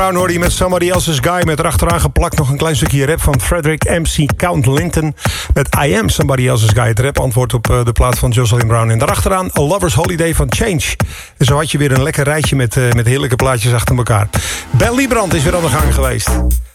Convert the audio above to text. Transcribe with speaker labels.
Speaker 1: Brown hoorde je met Somebody Else's Guy. Met erachteraan geplakt nog een klein stukje rap van Frederick MC Count Linton. Met I Am Somebody Else's Guy. Het rapantwoord op de plaat van Jocelyn Brown. En daarachteraan A Lover's Holiday van Change. En zo had je weer een lekker rijtje met heerlijke plaatjes achter elkaar. Ben Liebrand is weer aan de gang geweest.